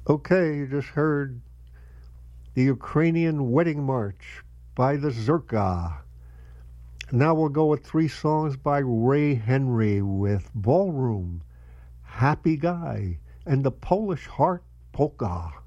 Okay, you just heard the Ukrainian Wedding March by the Zerka. Now we'll go with three songs by Ray Henry with Ballroom, Happy Guy, and the Polish Heart Polka.